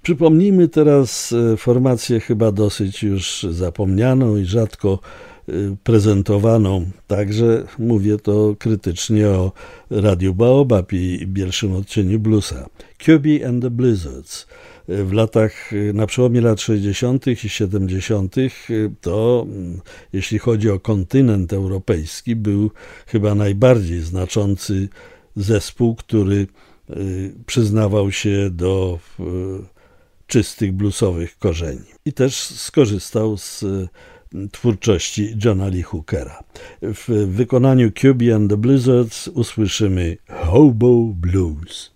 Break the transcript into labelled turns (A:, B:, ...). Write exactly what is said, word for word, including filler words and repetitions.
A: Przypomnijmy teraz formację chyba dosyć już zapomnianą i rzadko prezentowaną. Także mówię to krytycznie o Radiu Baobab i pierwszym odcieniu bluesa. Cubie and the Blizzards. W latach, na przełomie lat sześćdziesiątych i siedemdziesiątych to, jeśli chodzi o kontynent europejski, był chyba najbardziej znaczący zespół, który przyznawał się do czystych bluesowych korzeni. I też skorzystał z twórczości Johna Lee Hookera. W wykonaniu Cubie and the Blizzards usłyszymy Hobo Blues.